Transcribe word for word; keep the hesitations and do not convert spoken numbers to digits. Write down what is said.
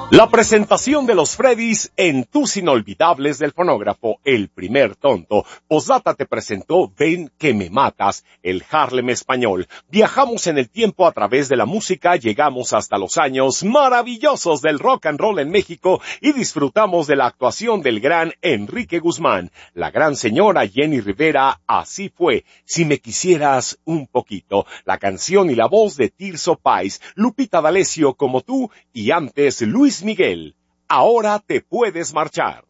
La presentación de los Freddys en Tus Inolvidables del fonógrafo El Primer Tonto. Posdata te presentó Ven que me matas, el Harlem español. Viajamos en el tiempo a través de la música, llegamos hasta los años maravillosos del rock and roll en México y disfrutamos de la actuación del gran Enrique Guzmán. La gran señora Jenny Rivera, Así fue, Si me quisieras un poquito. La canción y la voz de Tirso Pais, Lupita D'Alessio, Como tú, y antes Luis Miguel. Ahora te puedes marchar.